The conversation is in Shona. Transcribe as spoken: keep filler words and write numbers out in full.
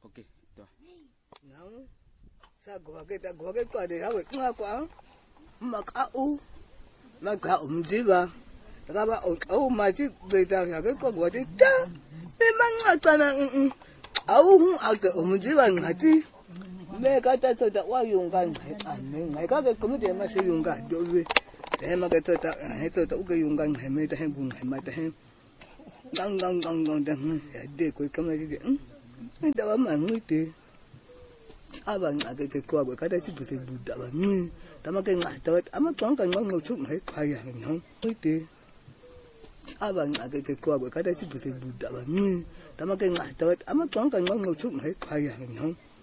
Okay, to. Now, sa go ke ta go ke kwa de ha we nga kwa. Maka u. Maka umziba. Kaba o ma ti de ta ya ke kwa go de ta. Be manxa na mm. Awu hu ake umziba ngathi. Me ka ta tota wa yunga ngane. Ngai ka ke komi de ma se yunga do we. De ma ke tota he tota u ke yunga ngame ta he bu ngama ta he. Gang gang gang gang de ya de ko kama de. Nda ba manguti. Abang ake te kwa kwa kada si pute buda ba ni tama ke ngata ama twanga ngwa ngotsuk mai khaya ngong ite abang ake te kwa kwa kada si pute buda ba ni tama ke ngata ama twanga ngwa ngotsuk mai khaya ngong